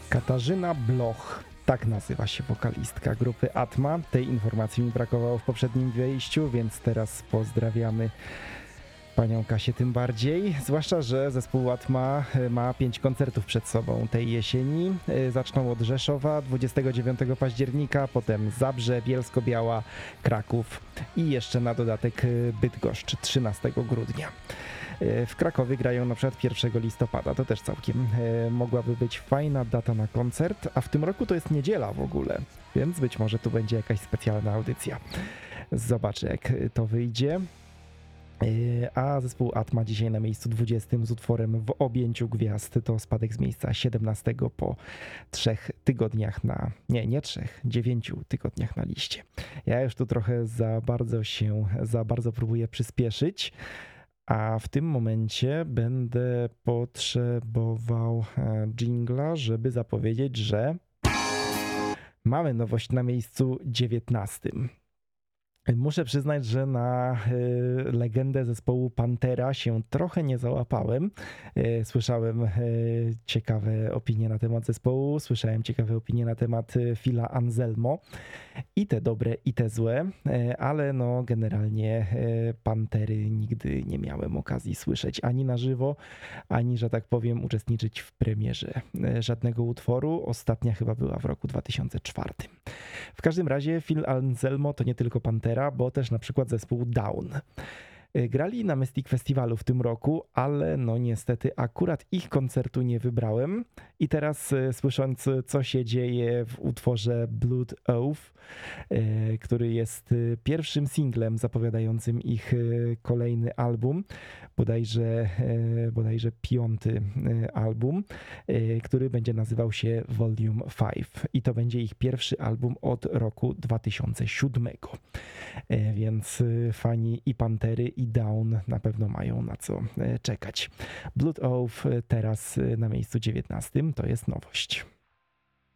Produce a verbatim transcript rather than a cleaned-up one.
Katarzyna Bloch, tak nazywa się wokalistka grupy Atma. Tej informacji mi brakowało w poprzednim wejściu, więc teraz pozdrawiamy panią Kasię tym bardziej. Zwłaszcza, że zespół Atma ma pięć koncertów przed sobą tej jesieni. Zaczną od Rzeszowa dwudziestego dziewiątego października, potem Zabrze, Bielsko-Biała, Kraków i jeszcze na dodatek Bydgoszcz trzynastego grudnia. W Krakowie grają na przykład pierwszego listopada, to też całkiem mogłaby być fajna data na koncert, a w tym roku to jest niedziela w ogóle, więc być może tu będzie jakaś specjalna audycja. Zobaczę, jak to wyjdzie. A zespół Atma dzisiaj na miejscu dwudziestym z utworem W objęciu gwiazd. To spadek z miejsca siedemnastego po trzech tygodniach na... Nie, nie trzech, dziewięciu tygodniach na liście. Ja już tu trochę za bardzo się, za bardzo próbuję przyspieszyć, a w tym momencie będę potrzebował dżingla, żeby zapowiedzieć, że mamy nowość na miejscu dziewiętnastym. Muszę przyznać, że na y, legendę zespołu Pantera się trochę nie załapałem. Y, słyszałem y, ciekawe opinie na temat zespołu, słyszałem ciekawe opinie na temat Phila Anselmo. I te dobre, i te złe, y, ale no generalnie y, Pantery nigdy nie miałem okazji słyszeć ani na żywo, ani, że tak powiem, uczestniczyć w premierze y, żadnego utworu. Ostatnia chyba była w roku dwa tysiące czwartym. W każdym razie Phil Anselmo to nie tylko Pantera, bo też na przykład zespół Down. Grali na Mystic Festiwalu w tym roku, ale no niestety akurat ich koncertu nie wybrałem i teraz słysząc, co się dzieje w utworze Blood Oath, który jest pierwszym singlem zapowiadającym ich kolejny album, bodajże, bodajże piąty album, który będzie nazywał się Volume pięć i to będzie ich pierwszy album od roku dwa tysiące siódmego. Więc fani i Pantery i Down na pewno mają na co czekać. Blood Oath teraz na miejscu dziewiętnastym to jest nowość.